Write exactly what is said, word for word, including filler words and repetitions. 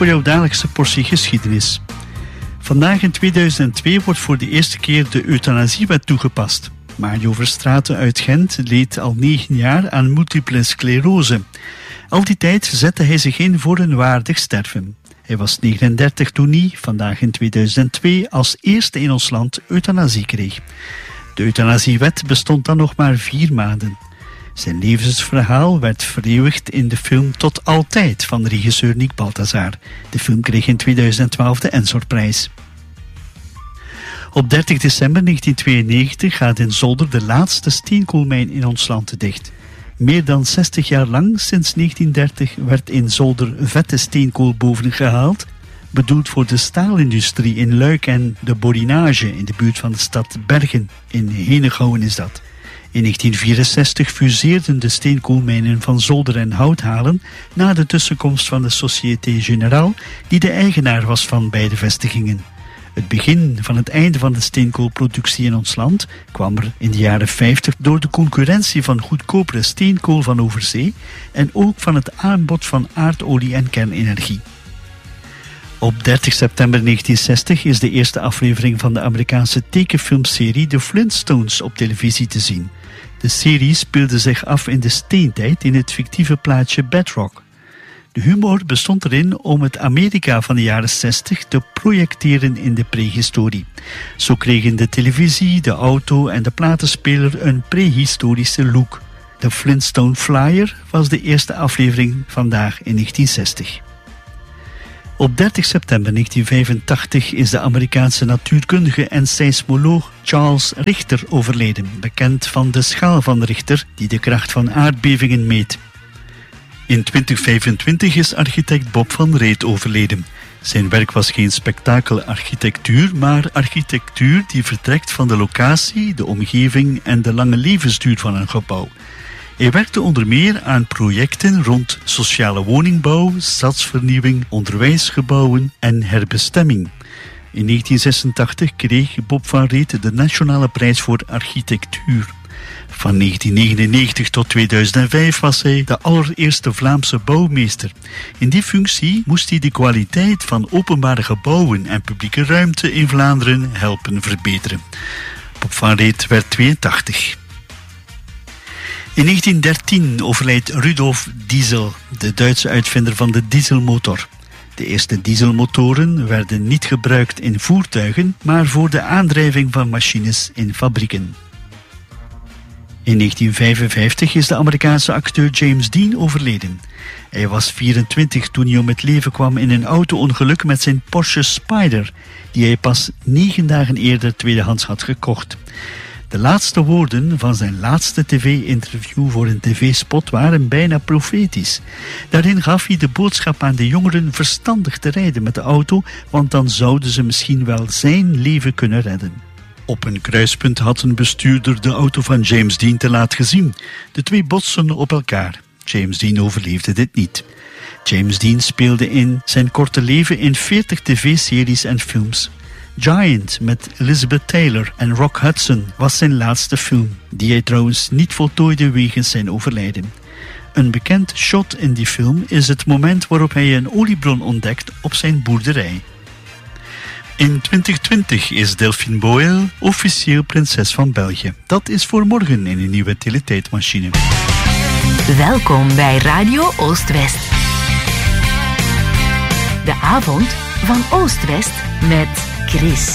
voor jouw dagelijkse portie geschiedenis. Vandaag in tweeduizend twee wordt voor de eerste keer de euthanasiewet toegepast. Mario Verstraeten uit Gent leed al negen jaar aan multiple sclerose. Al die tijd zette hij zich in voor een waardig sterven. Hij was negenendertig toen hij, vandaag in tweeduizend twee, als eerste in ons land euthanasie kreeg. De euthanasiewet bestond dan nog maar vier maanden. Zijn levensverhaal werd vereeuwigd in de film Tot Altijd van regisseur Nick Balthazar. De film kreeg in tweeduizend twaalf de Ensor-prijs. Op dertig december negentien tweeënnegentig gaat in Zolder de laatste steenkoolmijn in ons land dicht. Meer dan zestig jaar lang, sinds negentien dertig, werd in Zolder vette steenkool boven gehaald, bedoeld voor de staalindustrie in Luik en de borinage in de buurt van de stad Bergen. In Henegouwen is dat. In negentien vierenzestig fuseerden de steenkoolmijnen van Zolder en Houthalen na de tussenkomst van de Société Générale, die de eigenaar was van beide vestigingen. Het begin van het einde van de steenkoolproductie in ons land kwam er in de jaren vijftig door de concurrentie van goedkopere steenkool van overzee en ook van het aanbod van aardolie en kernenergie. Op dertig september negentien zestig is de eerste aflevering van de Amerikaanse tekenfilmserie The Flintstones op televisie te zien. De serie speelde zich af in de steentijd in het fictieve plaatsje Bedrock. De humor bestond erin om het Amerika van de jaren zestig te projecteren in de prehistorie. Zo kregen de televisie, de auto en de platenspeler een prehistorische look. De Flintstone Flyer was de eerste aflevering vandaag in negentien zestig. Op dertig september negentien vijfentachtig is de Amerikaanse natuurkundige en seismoloog Charles Richter overleden, bekend van de schaal van Richter die de kracht van aardbevingen meet. In twintig vijfentwintig is architect Bob van Reet overleden. Zijn werk was geen spektakelarchitectuur, maar architectuur die vertrekt van de locatie, de omgeving en de lange levensduur van een gebouw. Hij werkte onder meer aan projecten rond sociale woningbouw, stadsvernieuwing, onderwijsgebouwen en herbestemming. In negentien zesentachtig kreeg Bob van Reet de Nationale Prijs voor Architectuur. Van negentien negenennegentig tot tweeduizend vijf was hij de allereerste Vlaamse bouwmeester. In die functie moest hij de kwaliteit van openbare gebouwen en publieke ruimte in Vlaanderen helpen verbeteren. Bob van Reet werd tweeëntachtig. In negentien dertien overlijdt Rudolf Diesel, de Duitse uitvinder van de dieselmotor. De eerste dieselmotoren werden niet gebruikt in voertuigen, maar voor de aandrijving van machines in fabrieken. In negentien vijfenvijftig is de Amerikaanse acteur James Dean overleden. Hij was vierentwintig toen hij om het leven kwam in een auto-ongeluk met zijn Porsche Spyder, die hij pas negen dagen eerder tweedehands had gekocht. De laatste woorden van zijn laatste tv-interview voor een tv-spot waren bijna profetisch. Daarin gaf hij de boodschap aan de jongeren verstandig te rijden met de auto, want dan zouden ze misschien wel zijn leven kunnen redden. Op een kruispunt had een bestuurder de auto van James Dean te laat gezien. De twee botsten op elkaar. James Dean overleefde dit niet. James Dean speelde in zijn korte leven in veertig tv-series en films. Giant met Elizabeth Taylor en Rock Hudson was zijn laatste film, die hij trouwens niet voltooide wegens zijn overlijden. Een bekend shot in die film is het moment waarop hij een oliebron ontdekt op zijn boerderij. In twintig twintig is Delphine Boyle officieel prinses van België. Dat is voor morgen in een nieuwe teletijdmachine. Welkom bij Radio Oost-West. De avond van Oost-West met Chris.